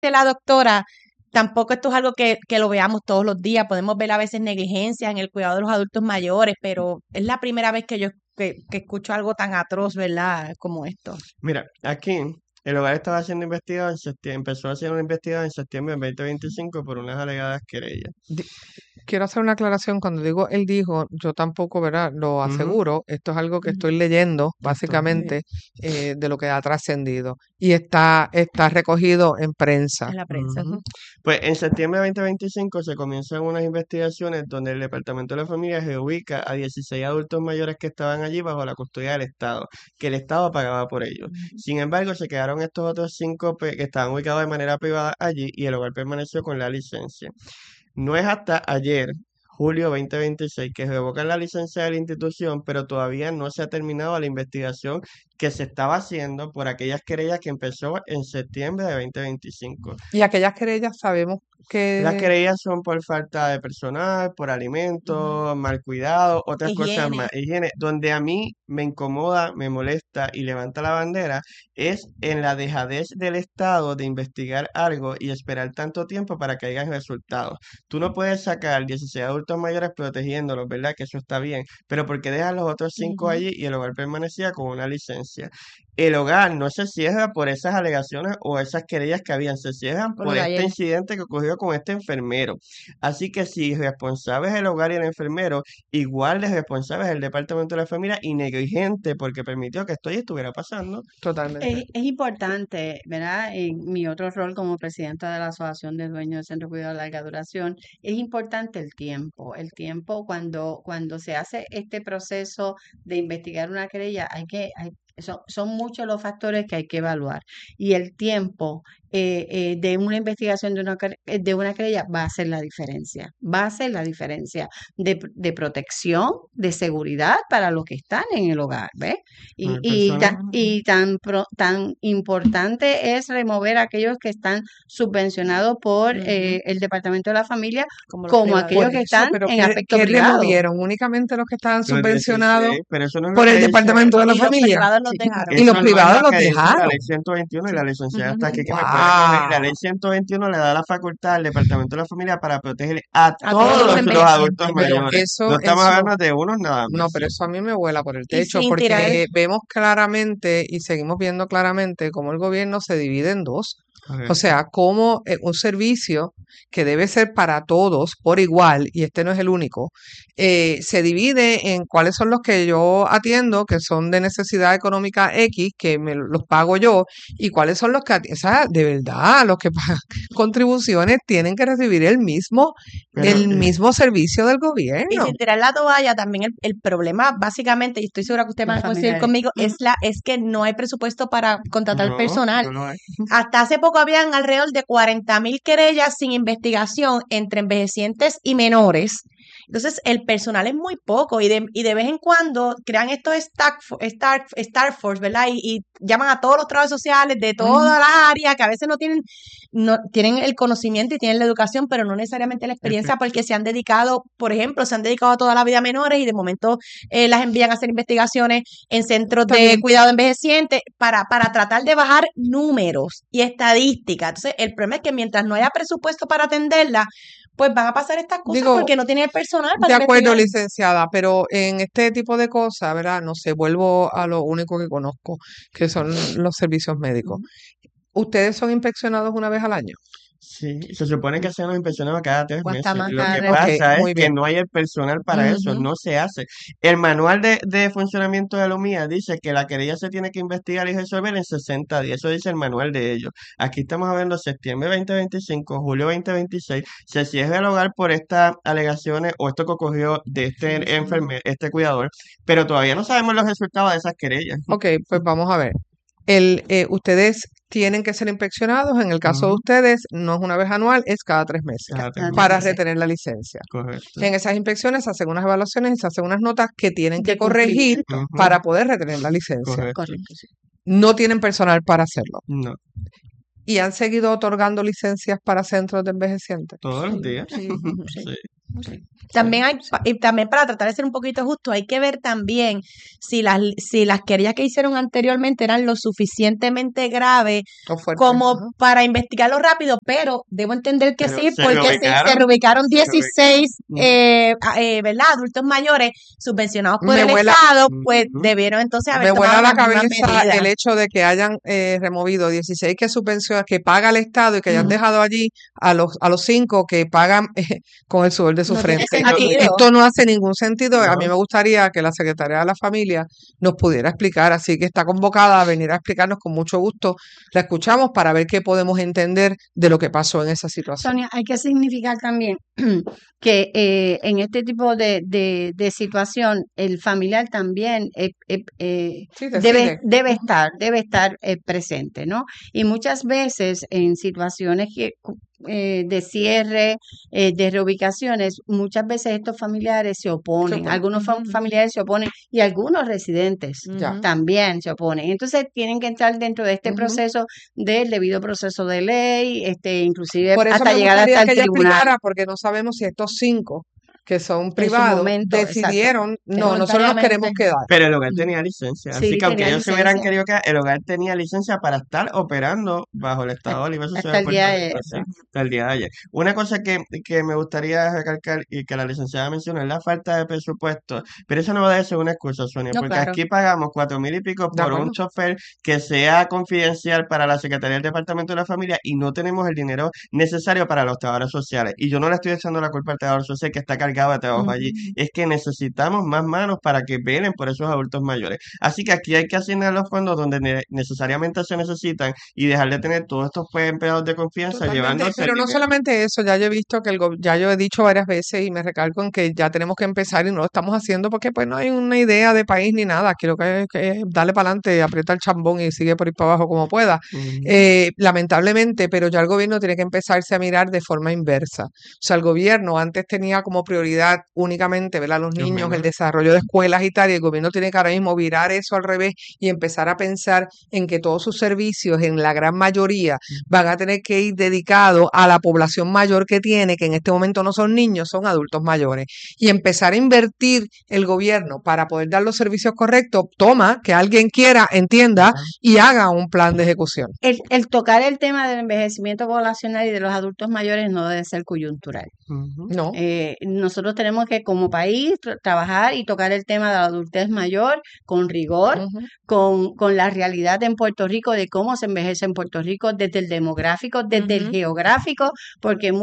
de la doctora, tampoco esto es algo que lo veamos todos los días. Podemos ver a veces negligencia en el cuidado de los adultos mayores, pero es la primera vez que yo que escucho algo tan atroz, ¿verdad? Como esto. Mira, aquí el hogar estaba siendo investigado en septiembre, empezó a ser investigado en septiembre de 2025 por unas alegadas querellas. Quiero hacer una aclaración. Cuando digo él dijo, yo tampoco, ¿verdad? Lo Ujú. aseguro. Esto es algo que Ujú. estoy leyendo, básicamente, de lo que ha trascendido. Y está recogido en prensa. En la prensa. Ujú. Pues en septiembre de 2025 se comienzan unas investigaciones donde el Departamento de la Familia se ubica a 16 adultos mayores que estaban allí bajo la custodia del Estado, que el Estado pagaba por ellos. Sin embargo, se quedaron estos otros 5 que estaban ubicados de manera privada allí y el hogar permaneció con la licencia. No es hasta ayer, julio 2026, que revocan la licencia de la institución, pero todavía no se ha terminado la investigación que se estaba haciendo por aquellas querellas que empezó en septiembre de 2025. Y aquellas querellas sabemos Las que querellas son por falta de personal, por alimentos, mal cuidado, otras cosas Higiene. más. Higiene, donde a mí me incomoda, me molesta y levanta la bandera, es en la dejadez del Estado de investigar algo y esperar tanto tiempo para que haya resultados. Tú no puedes sacar 16 adultos mayores protegiéndolos, ¿verdad? Que eso está bien, pero porque dejas los otros 5 Ujú. allí y el hogar permanecía con una licencia. El hogar no se cierra por esas alegaciones o esas querellas que habían, se cierran Por lo por de este ayer. incidente que ocurrió con este enfermero. Así que si responsable es el hogar y el enfermero, igual de responsable es el Departamento de la Familia y negligente porque permitió que esto ya estuviera pasando. totalmente. Es importante, ¿verdad? En mi otro rol como presidenta de la Asociación de Dueños del Centro de Cuidado de Larga Duración, es importante el tiempo. El tiempo cuando se hace este proceso de investigar una querella, son muchos los factores que hay que evaluar. Y el tiempo de una investigación de una querella va a hacer la diferencia. Va a hacer la diferencia de protección, de seguridad para los que están en el hogar, ¿ves? Con el Y personal. tan importante es remover a aquellos que están subvencionados por Ujú. el Departamento de la Familia, Como los como privados. aquellos Por que eso, están pero en aspecto ¿qué privado. removieron? Únicamente los que estaban Los subvencionados 16, pero eso no es lo por que el dice. Departamento de la Y los Familia. privados los Sí. dejaron. Y los Eso no es privados lo los que dice la dejaron. ley 121 y la licenciada está Ujú. aquí que me puede corregir. La ¡Wow! ley 121 le da la facultad al Departamento de la Familia para proteger a A todos los todos los envejecientes. adultos Pero mayores. No eso, estamos hablando de unos nada no, más. pero eso a mí me vuela por el Y techo, sin tirar. porque vemos claramente y seguimos viendo claramente cómo el gobierno se divide en dos. O Correcto. sea, cómo un servicio que debe ser para todos por igual, y este no es el único, se divide en cuáles son los que yo atiendo, que son de necesidad económica X, que los pago yo, y cuáles son los que, o sea, de verdad, los que pagan contribuciones tienen que recibir el mismo Pero servicio del Y gobierno. sin tirar la toalla, también el problema, básicamente, y estoy segura que ustedes Los van a coincidir familiares. conmigo, Ujú. es que no hay presupuesto para contratar no, personal. no lo hay. Hasta hace poco habían alrededor de 40,000 querellas sin investigación entre envejecientes y menores. Entonces, el personal es muy poco y de vez en cuando crean estos Star Force, ¿verdad? Y llaman a todos los trabajos sociales de todas las áreas que a veces no tienen el conocimiento y tienen la educación, pero no necesariamente la experiencia porque se han dedicado, por ejemplo, se han dedicado toda la vida a menores y de momento las envían a hacer investigaciones en centros de También, cuidado de envejecientes para tratar de bajar números y estadísticas. Entonces, el problema es que mientras no haya presupuesto para atenderla, pues van a pasar estas cosas digo, porque no tienen el personal de para acuerdo, investigar. licenciada, pero en este tipo de cosas, ¿verdad? No sé, vuelvo a lo único que conozco, que son los servicios médicos. ¿Ustedes son inspeccionados una vez al año? Sí, se supone que sean los inspeccionados cada 3 O hasta meses. más. Lo que Cada Ok, pasa es muy que bien. no hay el personal para eso, Ujú. no se hace. El manual de funcionamiento de la UMIA dice que la querella se tiene que investigar y resolver en 60 días. Eso dice el manual de ellos. Aquí estamos hablando de septiembre 2025, julio 2026. Se cierra el hogar por estas alegaciones o esto que ocurrió de este enfermero, este cuidador, pero todavía no sabemos los resultados de esas querellas. Ok, pues vamos a ver. Ustedes tienen que ser inspeccionados. En el caso de Ujú, ustedes, no es una vez anual, es cada 3 meses cada 3 Cada 3 para meses, meses. retener la licencia. correcto. En esas inspecciones se hacen unas evaluaciones y se hacen unas notas que tienen que De corregir cumplimiento. Ujú, para poder retener la licencia. correcto. Correcto, sí. No tienen personal para hacerlo. No, Y han seguido otorgando licencias para centros de envejecientes. todos los Sí. días. Sí, sí. Sí. También y también para tratar de ser un poquito justo, hay que ver también si las querellas que hicieron anteriormente eran lo suficientemente graves O fuerte. como Ajá. para investigarlo rápido, pero debo entender que Pero sí, se porque se reubicaron, reubicaron se reubicaron. 16, Ujú, ¿verdad? Adultos mayores subvencionados por Me el vuela, Estado, pues ujú. debieron entonces haber me vuela tomado la las mismas cabeza el medidas. hecho de que hayan removido 16 que subvenciona, que paga el Estado y que hayan Ujú. dejado allí a los 5 que pagan con el sudor de su No tiene frente. Yo, sentido. Esto no hace ningún sentido. A mí no, me gustaría que la Secretaría de la Familia nos pudiera explicar, así que está convocada a venir a explicarnos con mucho gusto. La escuchamos para ver qué podemos entender de lo que pasó en esa situación. Sonia, hay que significar también que en este tipo de situación el familiar también Sí, decide. debe Ujú. estar presente, ¿no? Y muchas veces en situaciones de cierre, de reubicaciones, muchas veces estos familiares se Se oponen, opone. algunos Ujú, ujú, familiares se oponen y algunos residentes Ya. ujú. también se oponen. Entonces tienen que entrar dentro de este Ujú. proceso del debido proceso de ley, inclusive Por eso hasta me llegar gustaría hasta el que ella tribunal explicara, porque no sabemos si estos 5 que son en su privados momento, exacto, decidieron, no, nosotros nos queremos Voluntariamente. quedar. pero el hogar Ujú. tenía licencia, así Sí, que aunque tenía ellos se hubieran licencia querido quedar, el hogar tenía licencia para estar operando bajo el Estado Libre Asociado hasta de el día Puerto de... Rico, sí, hasta el día de ayer. Una cosa que me gustaría recalcar y que la licenciada mencionó es la falta de presupuesto, pero eso no debe ser una excusa, Sonia, No, porque claro. aquí pagamos 4,000 y pico ¿De por un acuerdo? chofer que sea confidencial para la Secretaría del Departamento de la Familia y no tenemos el dinero necesario para los trabajadores sociales. Y yo no le estoy echando la culpa al trabajador social que está cargado de trabajo allí, Ujú. es que necesitamos más manos para que velen por esos adultos mayores. Así que aquí hay que asignar los fondos donde necesariamente se necesitan y dejar de tener todos estos pues, empleados de confianza Totalmente, llevándose el pero no dinero. solamente eso, ya yo he visto que ya yo he dicho varias veces y me recalco en que ya tenemos que empezar y no lo estamos haciendo porque pues no hay una idea de país ni nada. Quiero que darle para adelante, aprieta el chambón y sigue por ir para abajo como pueda. Ujú. Lamentablemente, pero ya el gobierno tiene que empezarse a mirar de forma inversa. O sea, el gobierno antes tenía como prioridad únicamente ver a los Los niños, el menores. desarrollo de escuelas y tal, y el gobierno tiene que ahora mismo virar eso al revés y empezar a pensar en que todos sus servicios, en la gran mayoría, van a tener que ir dedicados a la población mayor que tiene, que en este momento no son niños, son adultos mayores. Y empezar a invertir el gobierno para poder dar los servicios correctos, toma que alguien quiera, entienda Ajá. y haga un plan de ejecución. El tocar el tema del envejecimiento poblacional y de los adultos mayores no debe ser coyuntural. Ujú. No, Nosotros tenemos que como país trabajar y tocar el tema de la adultez mayor con rigor, ujú, con la realidad en Puerto Rico de cómo se envejece en Puerto Rico, desde el demográfico, desde el ujú. geográfico, porque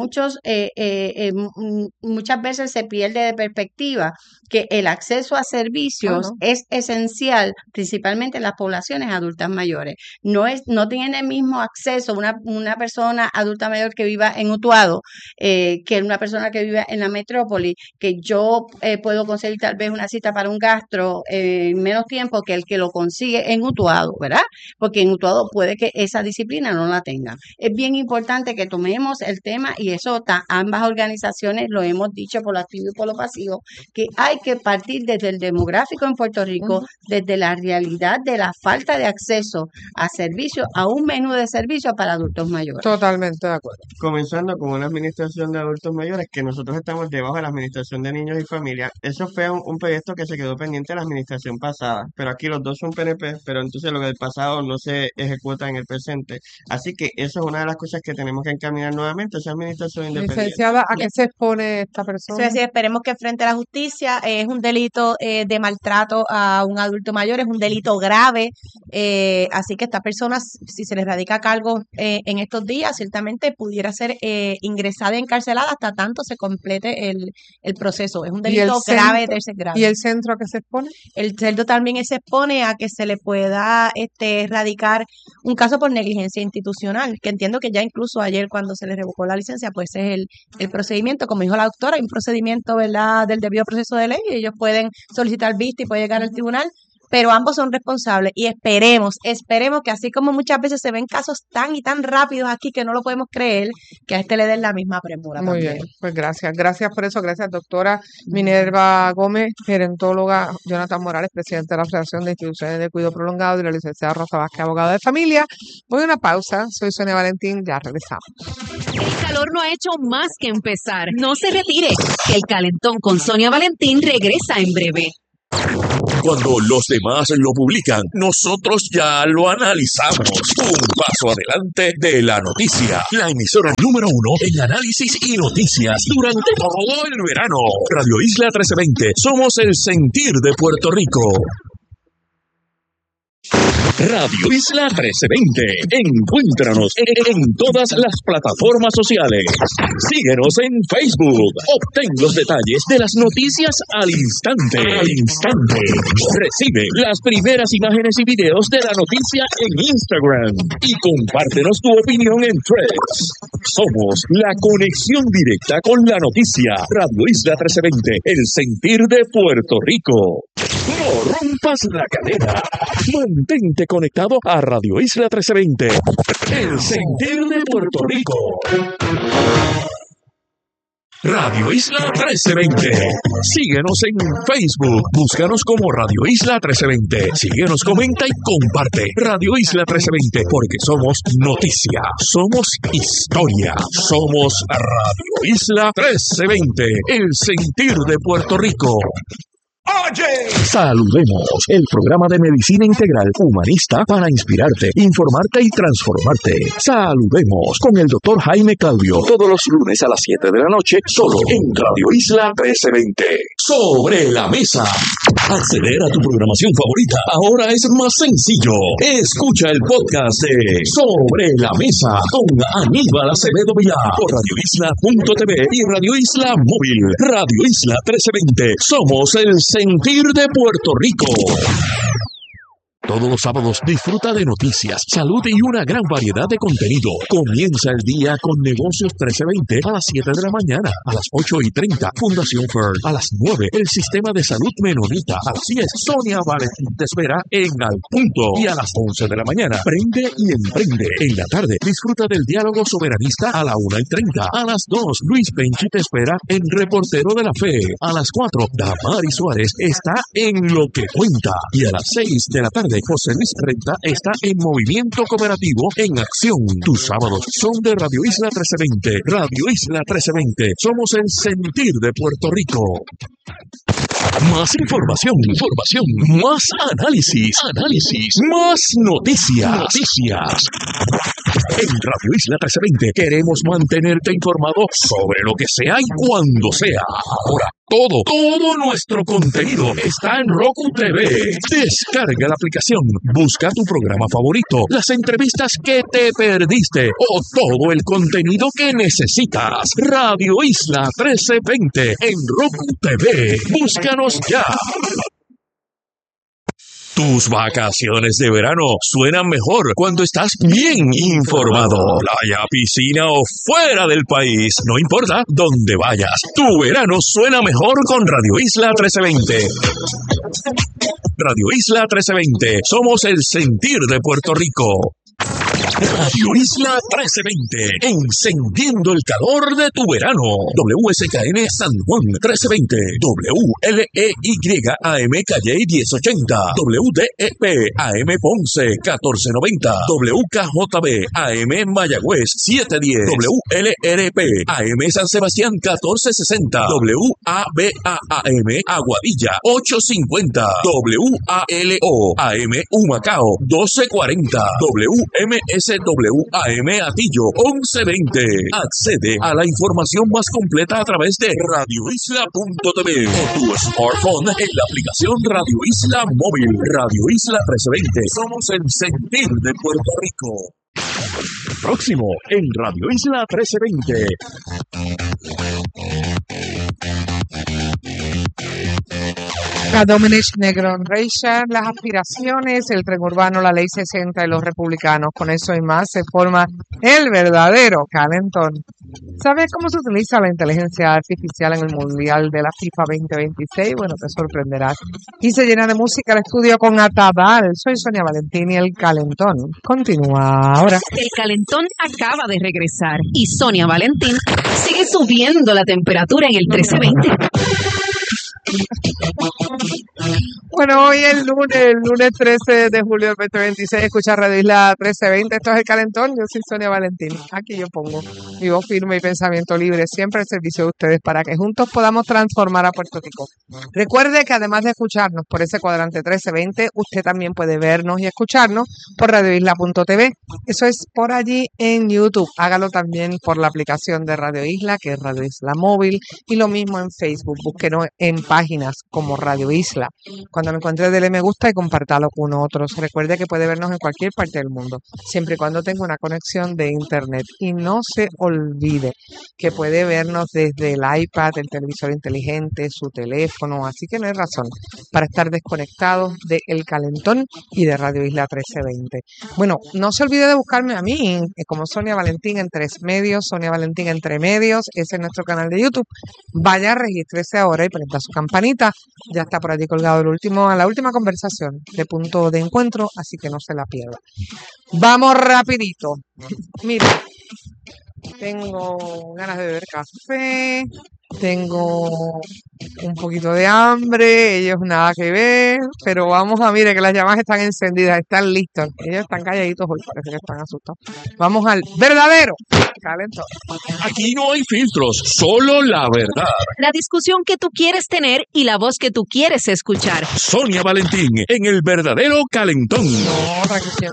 muchas veces se pierde de perspectiva que el acceso a Ah, servicios no. es esencial, principalmente en las poblaciones adultas mayores. No tiene el mismo acceso una persona adulta mayor que viva en Utuado que una persona que vive en la metrópoli, que yo puedo conseguir tal vez una cita para un gastro en menos tiempo que el que lo consigue en Utuado, ¿verdad? Porque en Utuado puede que esa disciplina no la tengan. Es bien importante que tomemos el tema y eso ambas organizaciones lo hemos dicho por lo activo y por lo pasivo, que hay que partir desde el demográfico en Puerto Rico, Ujú. desde la realidad de la falta de acceso a servicios, a un menú de servicios para adultos mayores. Totalmente de acuerdo. Comenzando con una administración de adultos mayores, que nosotros estamos debajo de la administración de niños y familias. Eso fue un proyecto que se quedó pendiente de la administración pasada, pero aquí los dos son PNP, pero entonces lo del pasado no se ejecuta en el presente. Así que eso es una de las cosas que tenemos que encaminar nuevamente, esa administración independiente. Licenciada, ¿a qué se expone esta Eso es persona? decir, esperemos que frente a la justicia es un delito de maltrato a un adulto mayor, es un delito grave, así que esta persona, si se le radica cargo en estos días, ciertamente pudiera ser ingresada y encarcelada hasta tanto se complete el proceso. Es un ¿Y el delito grave, centro? tercer ¿Y grave. el centro a qué se expone? El celdo también se expone a que se le pueda radicar un caso por negligencia institucional, que entiendo que ya incluso ayer cuando se le revocó la licencia, pues es el procedimiento, como dijo la doctora, hay un procedimiento, ¿verdad?, del debido proceso de ley y ellos pueden solicitar vista y puede llegar al tribunal, pero ambos son responsables y esperemos que así como muchas veces se ven casos tan y tan rápidos aquí que no lo podemos creer, que a este le den la misma premura Muy también. bien, pues gracias por eso, gracias doctora Minerva Gómez, gerontóloga, Jonathan Morales, presidente de la Asociación de Instituciones de Cuidado Prolongado, y la licenciada Rosa Vázquez, abogada de familia. Voy a una pausa, soy Sonia Valentín, ya regresamos. El calor no ha hecho más que empezar. No se retire, que el calentón con Sonia Valentín regresa en breve. Cuando los demás lo publican, nosotros ya lo analizamos. Un paso adelante de la noticia. La emisora número 1 en análisis y noticias durante todo el verano. Radio Isla 1320. Somos el sentir de Puerto Rico. Radio Isla 1320. Encuéntranos en todas las plataformas sociales. Síguenos en Facebook. Obtén los detalles de las noticias al instante. Recibe las primeras imágenes y videos de la noticia en Instagram. Y compártenos tu opinión en Threads. Somos la conexión directa con la noticia. Radio Isla 1320. El sentir de Puerto Rico. No rompas la cadena. Mantente conectado a Radio Isla 1320. El sentir de Puerto Rico. Radio Isla 1320. Síguenos en Facebook. Búscanos como Radio Isla 1320. Síguenos, comenta y comparte. Radio Isla 1320. Porque somos noticia. Somos historia. Somos Radio Isla 1320. El sentir de Puerto Rico. Oye, saludemos el programa de medicina integral humanista para inspirarte, informarte y transformarte. Saludemos con el doctor Jaime Calvio todos los lunes a las 7 de la noche, solo en Radio Isla 1320. Sobre la mesa. Acceder a tu programación favorita ahora es más sencillo. Escucha el podcast de Sobre la Mesa con Aníbal Acevedo Vilá por radioisla.tv y Radio Isla Móvil. Radio Isla 1320. Somos el sentir de Puerto Rico. Todos los sábados disfruta de noticias, salud y una gran variedad de contenido. Comienza el día con Negocios 1320 a las 7 de la mañana. A las 8:30, Fundación Fern. A las 9, el Sistema de Salud Menonita. A las 10, Sonia Valentín te espera en Al Punto. Y a las 11 de la mañana, Prende y Emprende. En la tarde, disfruta del diálogo soberanista a la 1:30. A las 2, Luis Penchi te espera en Reportero de la Fe. A las 4, Damari Suárez está en Lo que Cuenta. Y a las 6 de la tarde, José Luis Renta está en Movimiento Cooperativo en Acción. Tus sábados son de Radio Isla 1320. Radio Isla 1320. Somos el sentir de Puerto Rico. Más información, más análisis, más noticias. En Radio Isla 1320 queremos mantenerte informado sobre lo que sea y cuando sea. Ahora, todo nuestro contenido está en Roku TV. Descarga la aplicación, busca tu programa favorito, las entrevistas que te perdiste o todo el contenido que necesitas. Radio Isla 1320 en Roku TV. Búscanos ya. Tus vacaciones de verano suenan mejor cuando estás bien informado. Playa, piscina o fuera del país, no importa dónde vayas. Tu verano suena mejor con Radio Isla 1320. Radio Isla 1320. Somos el sentir de Puerto Rico. Radio Isla 1320, encendiendo el calor de tu verano. WSKN San Juan 1320, WLEY AM Calle 1080, WDEP AM Ponce 1490, WKJB AM Mayagüez 710, WLRP AM San Sebastián 1460, WABA AM Aguadilla 850, WALO AM Humacao 1240, WMSWAM Atillo 1120. Accede a la información más completa a través de radioisla.tv o tu smartphone en la aplicación Radio Isla Móvil. Radio Isla 1320. Somos el sentir de Puerto Rico. Próximo en Radio Isla 1320. A Dominic Negrón Reichard, las aspiraciones, el tren urbano, la ley 60 y los republicanos. Con eso y más se forma el verdadero calentón. ¿Sabes cómo se utiliza la inteligencia artificial en el Mundial de la FIFA 2026? Bueno, te sorprenderás. Y se llena de música el estudio con Atabal. Soy Sonia Valentín y el calentón continúa ahora. El calentón acaba de regresar y Sonia Valentín sigue subiendo la temperatura en el 1320. Bueno, hoy es el lunes 13 de julio del 2026, escucha Radio Isla 1320, esto es El Calentón, yo soy Sonia Valentín, aquí yo pongo mi voz firme y pensamiento libre, siempre al servicio de ustedes para que juntos podamos transformar a Puerto Rico. Recuerde que además de escucharnos por ese cuadrante 1320, usted también puede vernos y escucharnos por radioisla.tv, eso es por allí en YouTube, hágalo también por la aplicación de Radio Isla, que es Radio Isla Móvil, y lo mismo en Facebook, búsquenos en páginas como Radio Isla. Cuando lo encuentre, dele me gusta y compártalo con otros. Recuerde que puede vernos en cualquier parte del mundo, siempre y cuando tenga una conexión de internet. Y no se olvide que puede vernos desde el iPad, el televisor inteligente, su teléfono, así que no hay razón para estar desconectados de El Calentón y de Radio Isla 1320. Bueno, no se olvide de buscarme a mí como Sonia Valentín en 3 medios, Sonia Valentín entre medios, ese es nuestro canal de YouTube. Vaya, regístrese ahora y prenda su campanita. Ya está por allí colgado la última conversación de Punto de Encuentro, así que no se la pierda. Vamos rapidito. Mira, tengo ganas de beber café, tengo un poquito de hambre, ellos nada que ver, pero vamos a, mire que las llamadas están encendidas, están listos, ellos están calladitos hoy, parece que están asustados. Vamos al verdadero calentón. Aquí no hay filtros, solo la verdad. La discusión que tú quieres tener y la voz que tú quieres escuchar. Sonia Valentín en el verdadero calentón. Otra cuestión.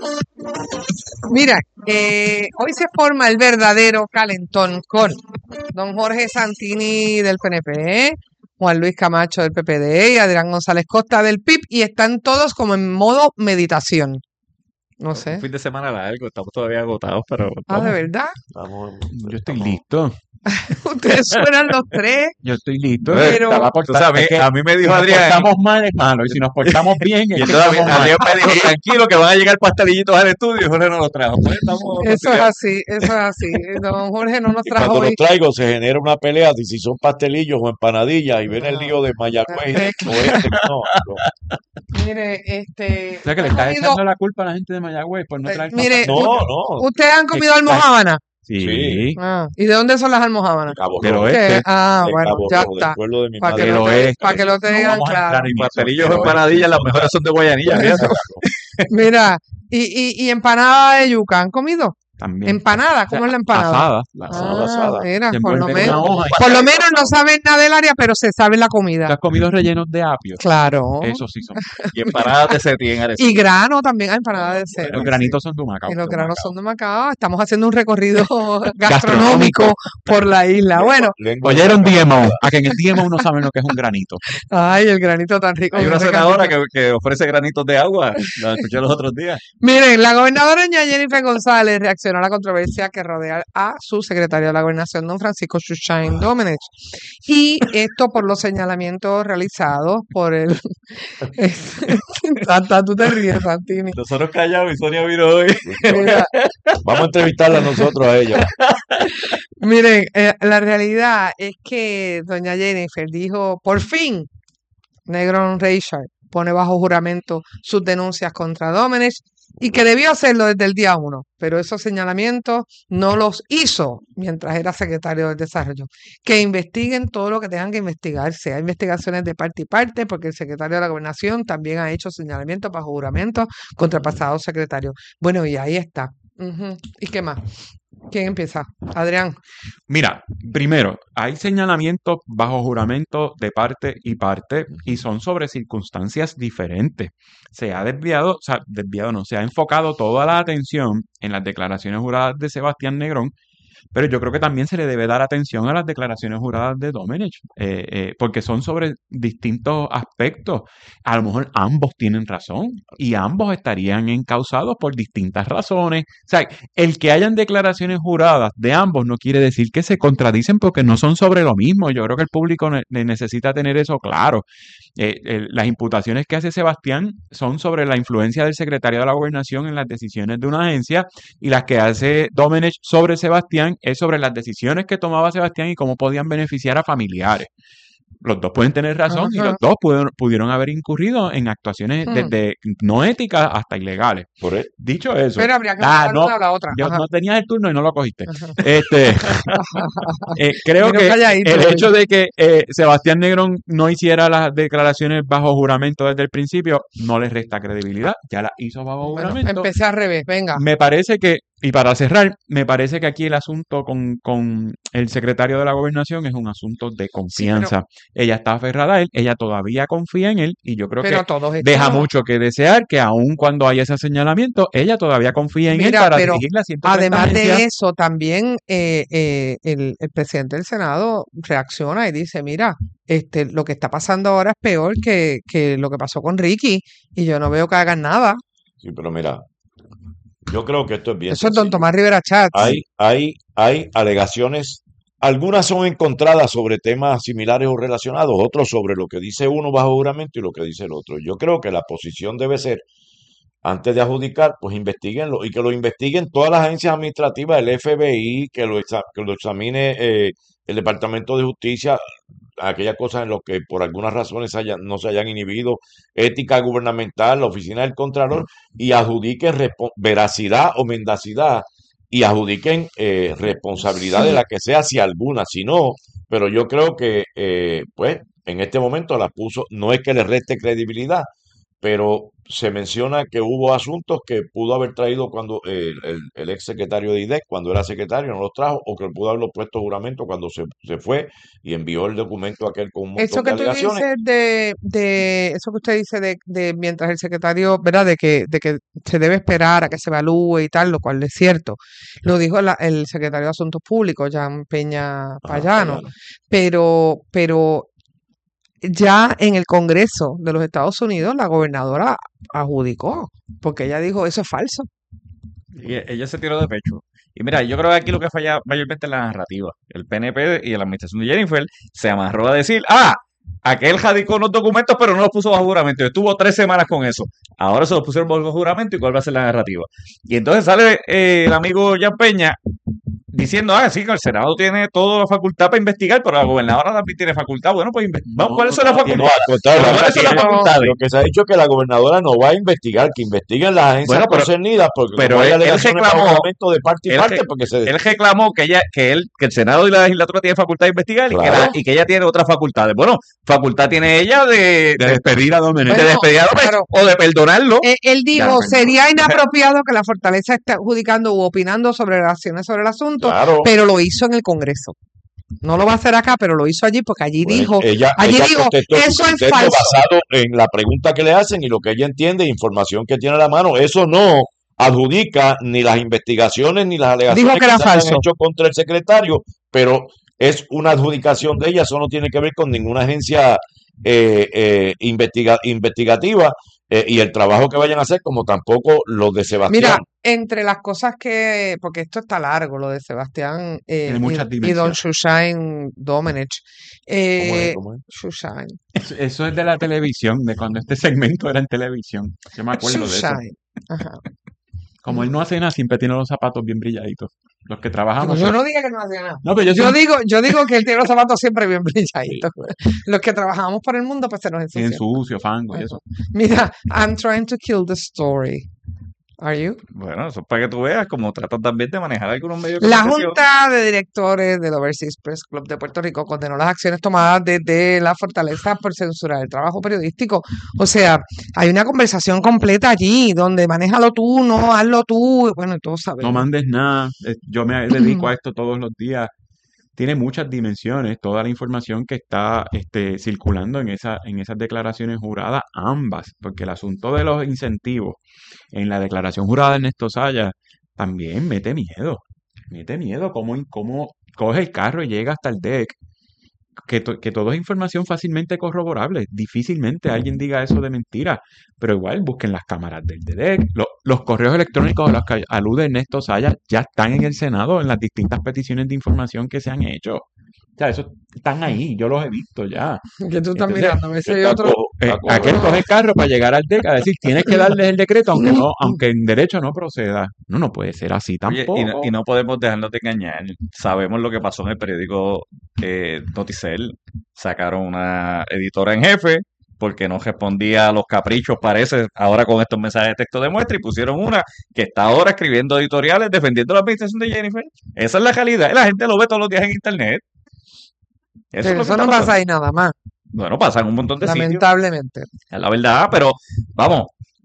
Mira, hoy se forma el verdadero calentón con don Jorge Santini del PNP, Juan Luis Camacho del PPD y Adrián González Costa del PIB, y están todos como en modo meditación. No sé. Un fin de semana largo, estamos todavía agotados, pero Ah, ¿de verdad? Yo estoy listo. Ustedes suenan los tres, Yo estoy listo. pero tú sabes, a mí me dijo Si nos Adrián, portamos mal es malo. Y si nos portamos bien, y es que entonces estamos mal. Adrián me dijo, tranquilo, que van a llegar pastelillitos al estudio, y Jorge no los trajo. Pues estamos eso es así, eso es así. Don Jorge no nos Y trajo cuando los hoy. traigo se genera una pelea de si son pastelillos o empanadillas y viene el lío de Mayagüez o no. Mire, O sea que le ¿han estás comido- echando la culpa a la gente de Mayagüez por no traer mire, No, no. ¿ustedes han comido almojábana? Sí. Ah, ¿y de dónde son las almojábanas? Cabo Del Rojo, oeste. ¿Qué? Ah, de bueno, Cabo ya Rojo, del está. pueblo de mi Para que, madre. Del lo oeste. para que lo No tengan vamos a claro. entrar en eso, pastelillos o pero empanadillas, las mejores son de Guayanilla, fíjate. Mira, y empanada de yuca, ¿han comido? también. Empanada, ¿cómo es la empanada? Asada. asada. Mira, Se por lo envuelve en menos, una hoja. por lo menos no saben nada del área, pero se sabe la ¿Tú comida. has comido rellenos de apio? Claro. Eso sí son. Y empanadas de setién, Arecibo. Y grano también, hay empanada de cerdo. Los granitos son de Humacao. Y los de granos Humacao. son de Macao. Estamos haciendo un recorrido gastronómico por la isla. Bueno, Lengua Oyeron DMO. A que en el DMO no saben lo que es un granito. ay, el granito tan rico. Hay una Ese senadora granito. que ofrece granitos de agua, la escuché los otros días. Miren, la gobernadora doña Jennifer González reaccionó a la controversia que rodea a su secretario de la Gobernación, don Francisco Chuchain Domenech. Y esto por los señalamientos realizados por el... Tanta, tú te ríes, Santini. Nosotros callados y Sonia vino hoy. Mira, Vamos a entrevistarla nosotros a ella. miren, la realidad es que doña Jennifer dijo, por fin, Negrón Reichard pone bajo juramento sus denuncias contra Domenech y que debió hacerlo desde el día 1, pero esos señalamientos no los hizo mientras era secretario del Desarrollo. Que investiguen todo lo que tengan que investigarse. Hay investigaciones de parte y parte porque el secretario de la Gobernación también ha hecho señalamientos bajo juramento contra el pasado secretario. Bueno, y ahí está. Ujú. ¿Y qué más? ¿Quién empieza? Adrián. Mira, primero, hay señalamientos bajo juramento de parte y parte y son sobre circunstancias diferentes. Se ha desviado, o sea, desviado no, se ha enfocado toda la atención en las declaraciones juradas de Sebastián Negrón pero yo creo que también se le debe dar atención a las declaraciones juradas de Domenech, porque son sobre distintos aspectos. A lo mejor ambos tienen razón y ambos estarían encausados por distintas razones. O sea, el que hayan declaraciones juradas de ambos no quiere decir que se contradicen porque no son sobre lo mismo. Yo creo que el público necesita tener eso claro. Las imputaciones que hace Sebastián son sobre la influencia del secretario de la Gobernación en las decisiones de una agencia, y las que hace Domenech sobre Sebastián es sobre las decisiones que tomaba Sebastián y cómo podían beneficiar a familiares. Los dos pueden tener razón y los Ajá. dos pudieron haber incurrido en actuaciones desde no éticas hasta ilegales. Dicho eso, Pero habría que hablar no, una a la otra. yo Ajá. no tenías el turno y no lo cogiste. Ajá. Creo Mira que calladito, el oye. hecho de que Sebastián Negrón no hiciera las declaraciones bajo juramento desde el principio no le resta credibilidad. Ya las hizo bajo Bueno, juramento. empecé al revés, venga. Me parece que, y para cerrar, me parece que aquí el asunto con el secretario de la Gobernación es un asunto de confianza. Ella está aferrada a él, ella todavía confía en él, y yo creo Pero que todos deja estamos. mucho que desear que aun cuando haya ese señalamiento, ella todavía confía en él Mira, para pero dirigir las 130 además de agencias. eso, también el presidente del Senado reacciona y dice, mira, lo que está pasando ahora es peor que lo que pasó con Ricky, y yo no veo que hagan nada. Sí, pero mira, yo creo que esto es bien Eso es don sencillo. Tomás Rivera Chats. Hay alegaciones, algunas son encontradas sobre temas similares o relacionados, otros sobre lo que dice uno bajo juramento y lo que dice el otro. Yo creo que la posición debe ser, antes de adjudicar, pues investiguenlo, y que lo investiguen todas las agencias administrativas, el FBI, que lo examine el Departamento de Justicia, aquellas cosas en las que por algunas razones no se hayan inhibido, ética gubernamental, la oficina del Contralor, y adjudiquen veracidad o mendacidad, y adjudiquen responsabilidad de la que sea, si alguna, si no, pero yo creo que pues en este momento la puso, no es que le reste credibilidad, pero se menciona que hubo asuntos que pudo haber traído cuando el ex secretario de IDEC, cuando era secretario, no los trajo, o que pudo haberlo puesto juramento cuando se fue y envió el documento aquel con un Eso montón de que tú alegaciones. dices eso que usted dice de mientras el secretario, ¿verdad? De que se debe esperar a que se evalúe y tal, lo cual es cierto. Lo dijo el secretario de Asuntos Públicos, Jan Peña Payano, pero ya en el Congreso de los Estados Unidos la gobernadora adjudicó, porque ella dijo, eso es falso. Y ella se tiró de pecho. Y mira, yo creo que aquí lo que falla mayormente es la narrativa. El PNP y la administración de Jennifer se amarró a decir, aquel radicó unos documentos pero no los puso bajo juramento. Y estuvo 3 semanas con eso. Ahora se los pusieron bajo juramento, ¿y cuál va a ser la narrativa? Y entonces sale el amigo Jan Peña diciendo, sí, que el Senado tiene toda la facultad para investigar, pero la gobernadora también tiene facultad. Bueno, pues vamos, ¿cuáles son las No, facultades? al contrario, ¿Cuáles son las facultades? lo que se ha dicho es que la gobernadora no va a investigar, que investiguen las agencias Bueno, concernidas, porque pero como hay él alegaciones bajo reclamó, juramento de parte y él, parte, re- porque él reclamó que el Senado y la legislatura tienen facultad de investigar Claro. y que ella tiene otras facultades. Bueno, facultad tiene ella de despedir a Domenech. de despedir a Domenech, claro. o de perdonarlo. Él dijo, Ya, sería inapropiado que la Fortaleza esté adjudicando u opinando sobre relaciones sobre el asunto, Claro. pero lo hizo en el Congreso. No lo va a hacer acá, pero lo hizo allí porque allí Pues dijo, ella dijo, contestó su eso es criterio falso. basado en la pregunta que le hacen y lo que ella entiende, información que tiene a la mano. Eso no adjudica ni las investigaciones ni las alegaciones Dijo que era se hayan falso. hecho contra el secretario, pero es una adjudicación de ella. Eso no tiene que ver con ninguna agencia investigativa, y el trabajo que vayan a hacer, como tampoco los de Sebastián. Mira, entre las cosas porque esto está largo, lo de Sebastián Tiene muchas y don dimensiones. Shushain Domenech. ¿Cómo es? Shushain. Eso es de la televisión, de cuando este segmento era en televisión. Yo me acuerdo de eso. Shushain. Ajá. Como él no hace nada, siempre tiene los zapatos bien brilladitos. Los que trabajamos. Yo no dije que no hacía nada. No, pero Yo digo que él tiene los zapatos siempre bien brilladitos. Los que trabajamos por el mundo, pues se nos tienen ensucian. sucio, fango y eso. Mira, I'm trying to kill the story. Are you? Bueno, eso es para que tú veas cómo tratan también de manejar algunos medios de La comunicación. Junta de Directores del Overseas Press Club de Puerto Rico condenó las acciones tomadas desde la Fortaleza por censurar el trabajo periodístico. O sea, hay una conversación completa allí donde manéjalo tú, no hazlo tú. Bueno, todos No sabemos. mandes nada. Yo me dedico a esto todos los días. Tiene muchas dimensiones, toda la información que está circulando en esas declaraciones juradas, ambas, porque el asunto de los incentivos en la declaración jurada de Ernesto Saya también mete miedo. mete miedo cómo coge el carro y llega hasta el deck, que todo es información fácilmente corroborable. Difícilmente alguien diga eso de mentira, pero igual busquen las cámaras del DEC. Los correos electrónicos a los que alude Ernesto Saya ya están en el Senado en las distintas peticiones de información que se han hecho. O sea, eso están ahí, yo los he visto ya. Que tú estás Entonces, mirando, ese hay otro. aquel coge el carro para llegar al DEC a decir, tienes que darles el decreto, aunque en derecho no proceda. No puede ser así Oye, tampoco. y no podemos dejarnos de engañar. Sabemos lo que pasó en el periódico Noticel. Sacaron una editora en jefe porque no respondía a los caprichos, parece, ahora con estos mensajes de texto de muestra, y pusieron una que está ahora escribiendo editoriales defendiendo la administración de Jennifer. Esa es la realidad. La gente lo ve todos los días en internet. Eso es Pero lo que eso está no pasa pasando. ahí nada más, Bueno, pasa en un montón de sitios. lamentablemente. Es la verdad, pero vamos,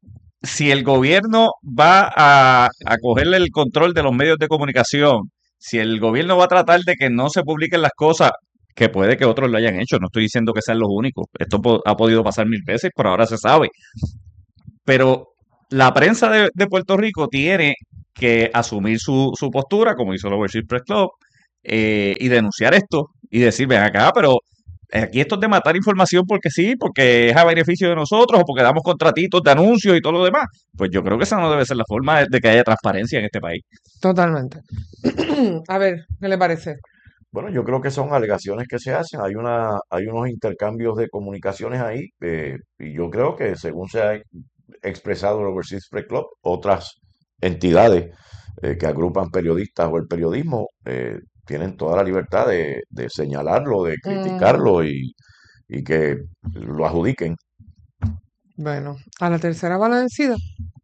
si el gobierno va a cogerle el control de los medios de comunicación, si el gobierno va a tratar de que no se publiquen las cosas, que puede que otros lo hayan hecho, no estoy diciendo que sean los únicos, esto ha podido pasar 1000 veces, pero ahora se sabe. Pero la prensa de Puerto Rico tiene que asumir su postura, como hizo el Overseas Press Club, y denunciar esto, y decir, ven acá, pero aquí esto es de matar información porque sí, porque es a beneficio de nosotros, o porque damos contratitos de anuncios y todo lo demás. Pues yo creo que esa no debe ser la forma de que haya transparencia en este país. Totalmente. A ver, ¿qué le parece? Bueno, yo creo que son alegaciones que se hacen, hay unos intercambios de comunicaciones ahí, y yo creo que según se ha expresado el Overseas Press Club, otras entidades que agrupan periodistas o el periodismo tienen toda la libertad de señalarlo, de criticarlo y que lo adjudiquen. Bueno, a la tercera va la vencida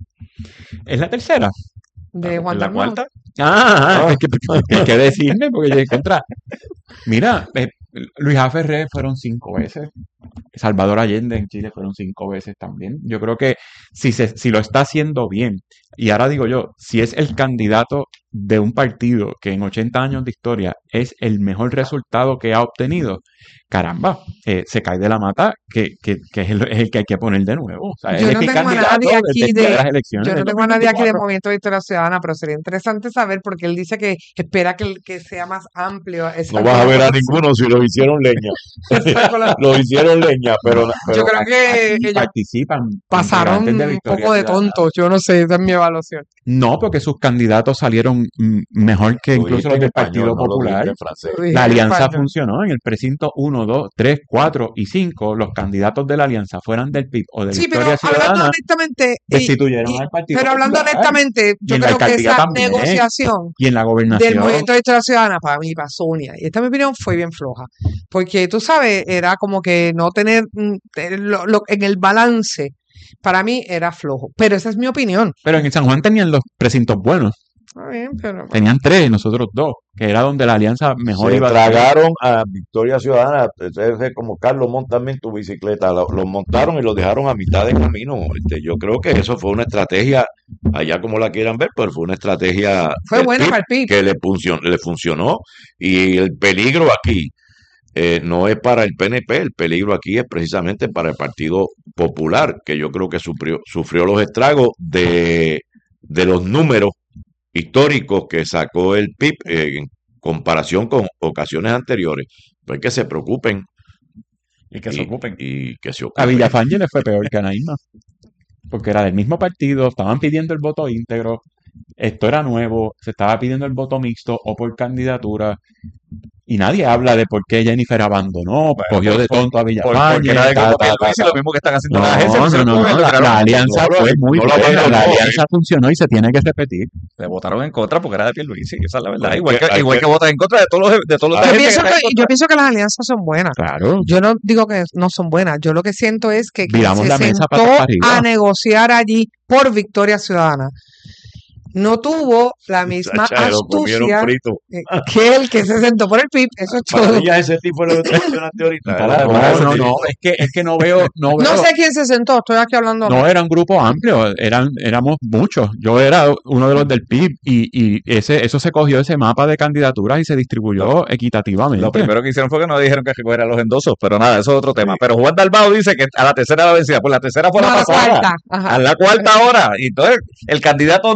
¿Es la tercera? de Juan ¿En la Dalmau. cuarta? Es que hay que decirme porque yo contra. Mira, Luis A. Ferré fueron 5 veces. Salvador Allende en Chile fueron 5 veces también. Yo creo que si lo está haciendo bien, y ahora digo yo, si es el candidato de un partido que en 80 años de historia es el mejor resultado que ha obtenido, caramba, se cae de la mata que es el que hay que poner de nuevo. O sea, Yo él no es el tengo a candidato nadie aquí de las elecciones yo no del tengo a nadie aquí de 2024. Movimiento de Victoria Ciudadana, pero sería interesante saber porque él dice que espera que sea más amplio. No vas a ver a ninguno si lo hicieron leña. Lo hicieron leña, pero Yo creo que Aquí ellos participan pasaron integrantes de un Victoria poco de Ciudadana. tontos, yo no sé, esa es mi evaluación. No, porque sus candidatos salieron mejor que lo incluso dijiste los en del español, Partido no lo Popular. dijiste en francés. Lo dije La en alianza español. funcionó en el precinto 1, 2, 3, 4 y 5. Los candidatos de la alianza, fueran del PIB o de Sí, pero Victoria hablando Ciudadana, honestamente, destituyeron al Partido pero hablando Popular. honestamente, Y yo en la creo que alcaldía esa también. negociación Y en la del gobernación. Movimiento de Victoria Ciudadana para mí, para Sonia, y esta es mi opinión, fue bien floja. Porque tú sabes, era como que no tener en el balance, para mí era flojo. Pero esa es mi opinión. Pero en San Juan tenían los precintos buenos. Está bien, pero Tenían 3 y nosotros 2, que era donde la alianza mejor Se iba a tragaron a Victoria Ciudadana, es como Carlos, montame en tu bicicleta, los montaron y los dejaron a mitad de camino. Yo creo que eso fue una estrategia, allá como la quieran ver, pero fue una estrategia fue del buena PIB para el PIB. que le funcionó, y el peligro aquí no es para el PNP, el peligro aquí es precisamente para el Partido Popular, que yo creo que sufrió los estragos de los números históricos que sacó el PIB en comparación con ocasiones anteriores. Pues que se preocupen Y que se ocupen. y que se A ocupen. Villafañe le fue peor que a Anaíma, porque era del mismo partido, estaban pidiendo el voto íntegro, esto era nuevo, se estaba pidiendo el voto mixto o por candidatura, y nadie habla de por qué Jennifer abandonó, cogió de tonto a Villafañe. Porque era de como Pierluisi, lo mismo que están haciendo las agencias. La alianza No lo- fue muy no lo buena, abandono, la alianza funcionó y se tiene que repetir. Le votaron en contra porque era de Pierluisi, esa es la verdad. Bueno, Igual hay que que- votan en contra de todos los de Yo la gente Pienso que está en que, yo pienso que las alianzas son buenas. Claro. Yo no digo que no son buenas, yo lo que siento es que quien Viramos se la mesa sentó patas para arriba. a negociar allí por Victoria Ciudadana no tuvo la misma Chacha, lo comieron astucia frito. que el que se sentó por el PIB. Eso es todo. Maravilla ese tipo de lo que mencionaste ahorita. No, es que no veo, No sé quién se sentó, estoy aquí hablando. No era un grupo amplio, éramos muchos. Yo era uno de los del PIB y eso se cogió ese mapa de candidaturas y se distribuyó equitativamente. Lo primero que hicieron fue que no dijeron que recogieran los endosos, pero nada, eso es otro tema. Pero Juan Dalmau dice que a la tercera va vencida, pues la tercera fue No, la a la pasada. cuarta, ajá. A la cuarta hora. Y entonces, el candidato nuevo de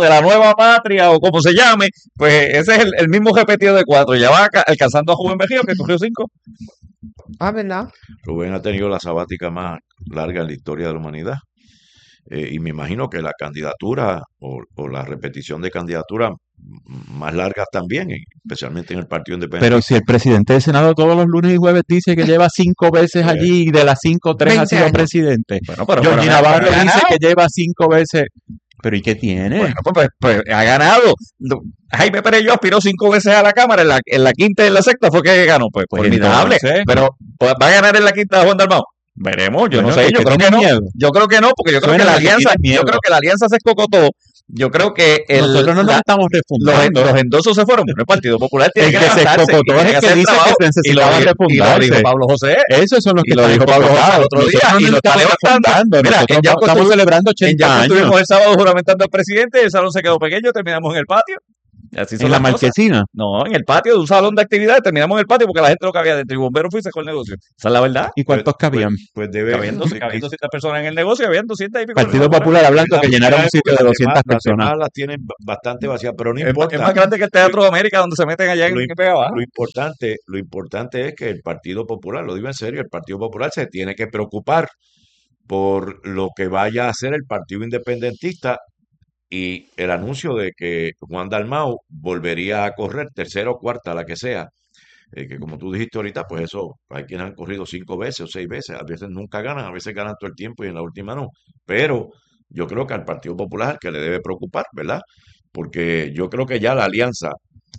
la nueva patria o como se llame, pues ese es el mismo repetido de 4. Ya va alcanzando a Rubén Berrío, que cogió 5. ¿Verdad? Rubén ha tenido la sabática más larga en la historia de la humanidad. Y me imagino que la candidatura o la repetición de candidaturas más largas también, especialmente en el Partido Pero Independiente. si el presidente del Senado todos los lunes y jueves dice que lleva 5 veces allí y de las 5, 3 ha 20 sido años. presidente. Bueno, pero Georgie ha Navarro dice ganado. que lleva 5 veces. ¿Pero y qué tiene? Bueno, pues ha ganado. Jaime Perello aspiró 5 veces a la Cámara, en la quinta y en la sexta fue que ganó. Pues formidable. entonces. Pero ¿va a ganar en la quinta Juan Dalmau? Veremos, yo no Bueno, sé, ¿que yo creo que tiene no. miedo? Yo creo que no, porque yo creo que Suena la que alianza, tiene miedo. yo creo que la alianza se escocotó. Yo creo que Nosotros no nos estamos los refundando. endosos se fueron. Bueno, el Partido Popular tiene El que que se levantarse y escocotó es tiene el que hacer dice trabajo. que se Y lo necesitaba dijo refundarse. Pablo José. Esos son los que Y lo están dijo Pablo José el escocotados. otro día. Nosotros Y no lo está estamos levantando. refundando. Mira, Nosotros en Yauco estamos celebrando En 80 Yauco años. estuvimos el sábado juramentando al presidente, el salón se quedó pequeño, terminamos en el patio. Y así son En la las cosas. marquesina. No, en el patio de un salón de actividades, terminamos en el patio porque la gente no cabía dentro. Y Bombero fue y sacó el negocio. Esa es la verdad. ¿Y cuántos cabían? Pues debe. Cabían 200 personas en el negocio y habían 200 y pico Partido personas. Popular hablando La que llenaron primera un sitio de época, 200 las personas. demás las tienen bastante vacías, pero no Es más importa. grande que el Teatro de América donde se meten allá en Lo, Pega Abajo. lo importante es que el Partido Popular, lo digo en serio, el Partido Popular se tiene que preocupar por lo que vaya a hacer el Partido Independentista y el anuncio de que Juan Dalmau volvería a correr tercera o cuarta, la que sea, que como tú dijiste ahorita, pues eso, hay quienes han corrido 5 veces o 6 veces, a veces nunca ganan, a veces ganan todo el tiempo y en la última no, pero yo creo que al Partido Popular es el que le debe preocupar, ¿verdad? Porque yo creo que ya la alianza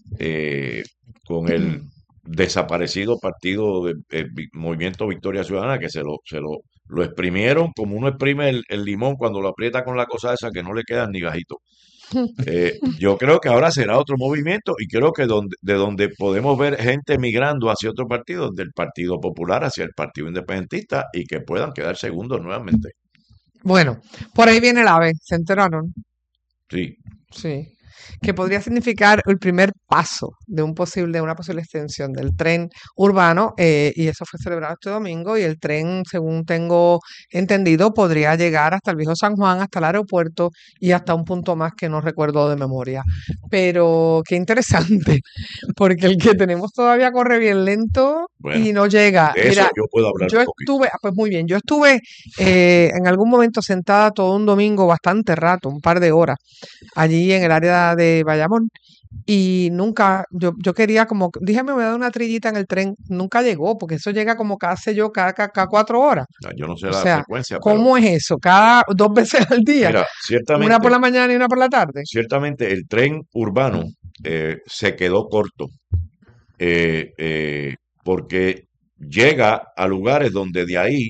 con el desaparecido partido de Movimiento Victoria Ciudadana, que lo exprimieron como uno exprime el limón cuando lo aprieta con la cosa esa que no le quedan ni gajitos. Yo creo que ahora será otro movimiento y creo que de donde podemos ver gente migrando hacia otro partido, del Partido Popular hacia el Partido Independentista y que puedan quedar segundos nuevamente. Bueno, por ahí viene el AVE, ¿se enteraron? Sí. Sí. Que podría significar el primer paso de una posible extensión del tren urbano, y eso fue celebrado este domingo, y el tren, según tengo entendido, podría llegar hasta el Viejo San Juan, hasta el aeropuerto y hasta un punto más que no recuerdo de memoria. Pero qué interesante, porque el que tenemos todavía corre bien lento Bueno, y no llega. de eso Mira, yo puedo hablar yo un poquito. estuve, pues muy bien, yo estuve en algún momento sentada todo un domingo, bastante rato, un par de horas, allí en el área de Bayamón, y nunca, yo quería como, dije, me voy a dar una trillita en el tren, nunca llegó, porque eso llega como cada 4 horas. Yo no sé O la sea, frecuencia, pero ¿cómo es eso? ¿Cada 2 veces al día? mira, ¿Una por la mañana y una por la tarde? ciertamente el tren urbano se quedó corto porque llega a lugares donde de ahí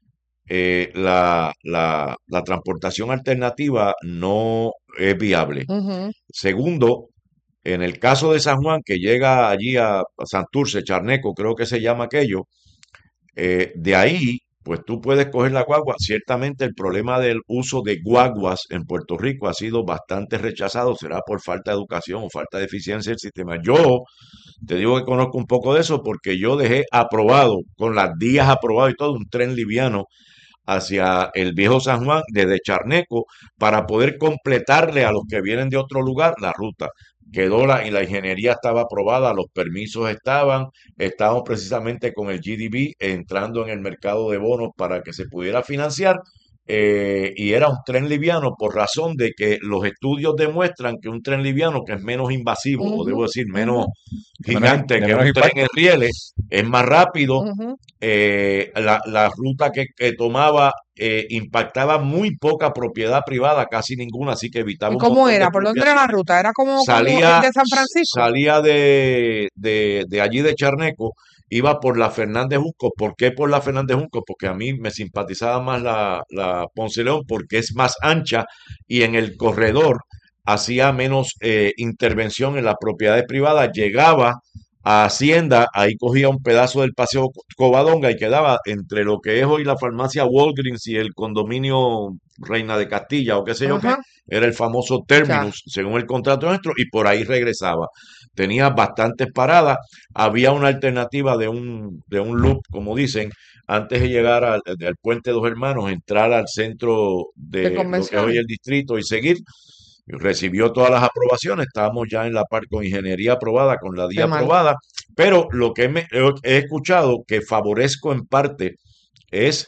la transportación alternativa no es viable. Ujú. Segundo, en el caso de San Juan, que llega allí a Santurce, Charneco, creo que se llama aquello, de ahí, pues tú puedes coger la guagua. Ciertamente el problema del uso de guaguas en Puerto Rico ha sido bastante rechazado, será por falta de educación o falta de eficiencia del sistema. Yo te digo que conozco un poco de eso porque yo dejé aprobado, con las días aprobado y todo, un tren liviano hacia el Viejo San Juan desde Charneco para poder completarle a los que vienen de otro lugar la ruta. Y la ingeniería estaba aprobada, los permisos estábamos precisamente con el GDB entrando en el mercado de bonos para que se pudiera financiar. Y era un tren liviano por razón de que los estudios demuestran que un tren liviano que es menos invasivo, o debo decir menos gigante que un tren en rieles, es más rápido. Ujú. La ruta que tomaba impactaba muy poca propiedad privada, casi ninguna, así que evitaba ¿Y un cómo montón de era? ¿Por dónde era la expropiaciones. ruta? ¿Era como el Salía, de San Francisco? salía de allí de Charneco, iba por la Fernández Junco. ¿Por qué por la Fernández Junco? Porque a mí me simpatizaba más la Ponce León porque es más ancha y en el corredor hacía menos intervención en las propiedades privadas, llegaba a Hacienda, ahí cogía un pedazo del Paseo Covadonga y quedaba entre lo que es hoy la farmacia Walgreens y el condominio Reina de Castilla o qué sé yo qué, Ajá, era el famoso ya. Terminus, según el contrato nuestro, y por ahí regresaba. Tenía bastantes paradas, había una alternativa de un loop, como dicen, antes de llegar al Puente Dos Hermanos, entrar al centro De de lo que es hoy convenciones. el distrito y seguir. recibió todas las aprobaciones, estábamos ya en la parte con ingeniería aprobada, con la DIA Qué mal. aprobada, pero lo que he escuchado que favorezco en parte es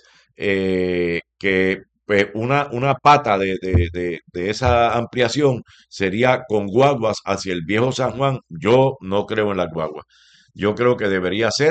que pues, una pata de esa ampliación sería con guaguas hacia el viejo San Juan. Yo no creo en las guaguas. Yo creo que debería ser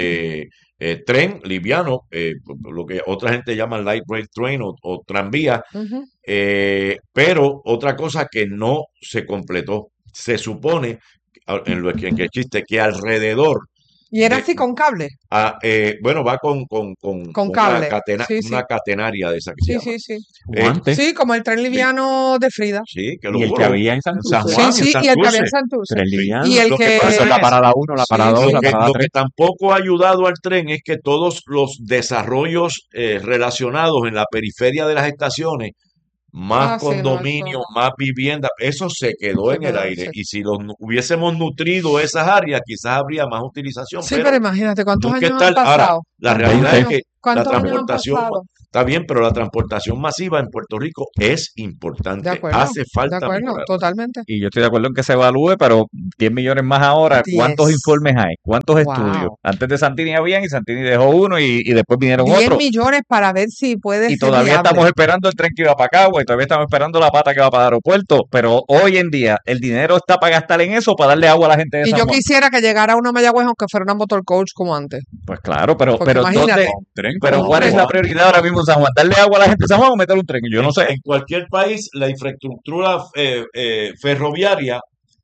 tren liviano, lo que otra gente llama light rail train o tranvía, Ujú. pero otra cosa que no se completó, se supone, en el chiste, que alrededor Y era de, así con cable. bueno, va con Con cable. Sí, sí. una catenaria de esa que se Sí, llama. sí, sí. Eh, Antes. Sí, como el tren liviano de Frida. sí, que lo Y el que juro. había en San Santurce. Juan, Sí, en sí, y el que había en Santurce. Santurce. Tren Sí. liviano. Y el Lo que que... pasa Eso es la parada 1, la Sí, parada 2, sí. la parada lo que 3. tampoco ha ayudado al tren es que todos los desarrollos relacionados en la periferia de las estaciones, más Ah, sí, no, condominios, eso más vivienda, eso se quedó se en el quedó, aire. sí. Y si hubiésemos nutrido esas áreas, quizás habría más utilización, Sí, pero pero imagínate cuántos nunca años han está. Ahora, pasado. la ¿Cuántos realidad es años? que la ¿Cuántos años han transportación pasado? está bien, pero la transportación masiva en Puerto Rico es De importante. acuerdo, Hace de falta acuerdo, mejorar. totalmente. Y yo estoy de acuerdo en que se evalúe, pero 10 millones más ahora, ¿cuántos 10. informes hay? ¿Cuántos estudios? Wow. Antes de Santini habían y Santini dejó uno y después vinieron 10 otros. millones para ver si puede Y ser todavía estamos viable. esperando el tren que iba para Cagua y todavía estamos esperando la pata que va para el aeropuerto. Pero hoy en día, ¿el dinero está para gastar en eso o para darle agua a la gente de Y San yo Juan? quisiera que llegara una Mayagüez aunque fuera una motor coach como antes. Pues claro, pero Porque imagínate, Tren pero como ¿cuál es la Juan. prioridad ahora mismo en San Juan? ¿Darle agua a la gente de San Juan o meter un tren? Yo no sé. En cualquier país, la infraestructura ferroviaria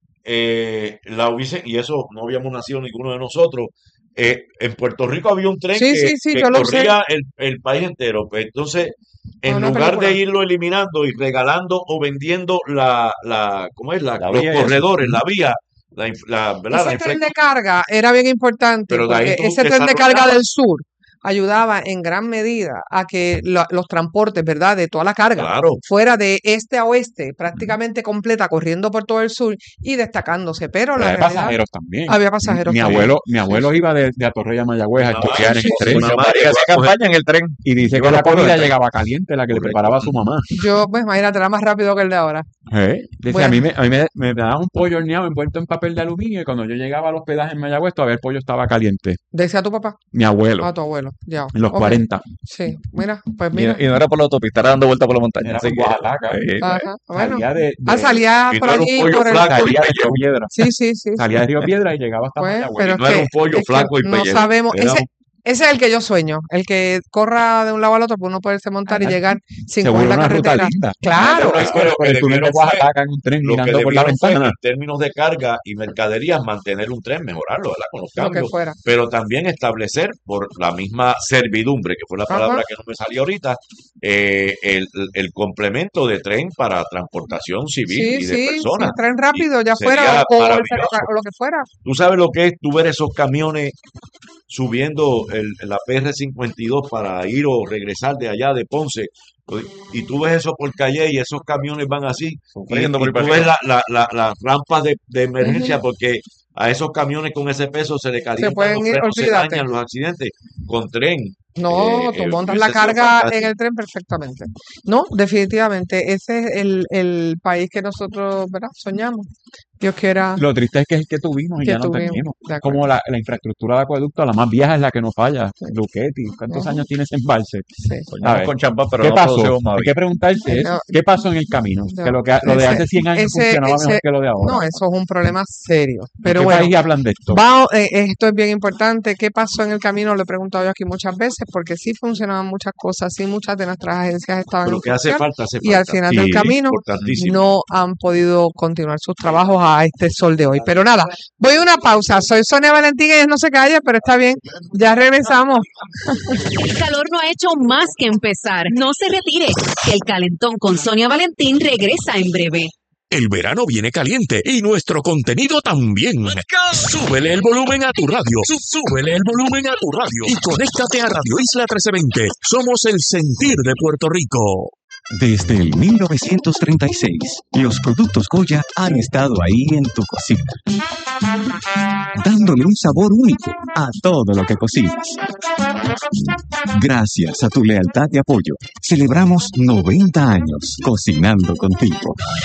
la hubiese, y eso no habíamos nacido ninguno de nosotros. En Puerto Rico había un tren sí, sí, sí, que yo lo sé. corría el país entero. Pues entonces, Es en una lugar película. de irlo eliminando y regalando o vendiendo ¿cómo es? La Los vía y eso. corredores, la vía, ¿verdad? Ese tren de carga era bien importante Pero de ahí porque tú ese tren de carga desarrollabas. del sur ayudaba en gran medida a que los transportes, ¿verdad?, de toda la carga Claro. fuera de este a oeste, prácticamente completa, corriendo por todo el sur y destacándose. Pero Pero la hay realidad, pasajeros también. había pasajeros Mi también. abuelo iba de Atorrey a Mayagüez a Mi mamá, choquear en el tren. mi Doña mamá María llegó hacía a coger. campaña en el tren. Y dice Yo que me la acuerdo comida del tren. llegaba caliente, la que le Correcto. preparaba su mamá. Yo, pues imagínate, era más rápido que el de ahora. Dice, a Bueno, mí me daban un pollo horneado envuelto en papel de aluminio y cuando yo llegaba al hospedaje en Mayagüez todavía el pollo estaba caliente. decía tu papá, Mi abuelo, a tu abuelo, ya. en los Ok. 40. Sí, mira, pues Y, mira. y no era por la autopista, era dando vuelta por la montaña. Era Así por que, Oaxaca. Ajá, bueno. Salía de Salía Y por no era un allí, pollo por el... flaco y salía de Río pellejo. Piedra. Sí, sí, sí, Salía sí. de Río Piedra y llegaba hasta Pues, Mayagüez. pero Y no era un pollo es que flaco y no pellejo. sabemos, Era ese es el que yo sueño, el que corra de un lado al otro para uno poderse montar y Ajá. llegar sin Se coger vuelve la una ruta carretera. linda. Claro, Pero Pero lo que tú vienes de debieron fue, Oaxaca en un tren lo que mirando por la debieron fue, ventana. en términos de carga y mercaderías, mantener un tren, mejorarlo, ¿verdad? Con los lo que cambios, fuera. pero también establecer por la misma servidumbre, que fue la Ajá. palabra que no me salió ahorita, el complemento de tren para transportación civil Sí, y de sí, personas. tren Y rápido, ya sería fuera, o el maravilloso. ferrocarril, o lo que fuera. Tú sabes lo que es tú ver esos camiones subiendo la PR-52 para ir o regresar de allá de Ponce, y tú ves eso por calle y esos camiones van así, y sufriendo por tú ir para ves arriba. las rampas de emergencia, Ujú. porque a esos camiones con ese peso se le Se calientan pueden los ir, frenos, se olvídate. dañan los accidentes. Con tren No, tú montas la hubiese sido carga en fantástico. el tren perfectamente. No, definitivamente, ese es el país que nosotros, ¿verdad?, soñamos. Dios quiera Lo triste es que es el que tuvimos y que ya no tuvimos. tenemos. De acuerdo. Como la infraestructura de acueducto, la más vieja es la que nos falla. Sí. Luquetti, ¿cuántos Ujú. años tiene ese embalse? Sí. A Soñamos ver, con champán, pero ¿qué no pasó? producimos más Hay bien. que preguntarse es, No, ¿qué pasó en el camino? no, Que lo de ese, hace 100 años ese, funcionaba mejor ese, que lo de ahora. no, eso es un problema serio. ¿En Pero qué bueno, país hablan de esto? esto es bien importante. ¿Qué pasó en el camino? Lo he preguntado yo aquí muchas veces, porque sí funcionaban muchas cosas, sí muchas de nuestras agencias estaban Pero en que hace función falta, hace y al falta. final Sí, del camino Importantísimo. no han podido continuar sus trabajos a este sol de hoy. Pero nada, voy a una pausa. Soy Sonia Valentín, ella no se calla, pero está bien. Ya regresamos. El calor no ha hecho más que empezar. No se retire, que el calentón con Sonia Valentín regresa en breve. El verano viene caliente y nuestro contenido también. Súbele el volumen a tu radio. Súbele el volumen a tu radio. Y conéctate a Radio Isla 1320. Somos el sentir de Puerto Rico. Desde el 1936, los productos Goya han estado ahí en tu cocina, dándole un sabor único a todo lo que cocinas. Gracias a tu lealtad y apoyo, celebramos 90 años cocinando contigo.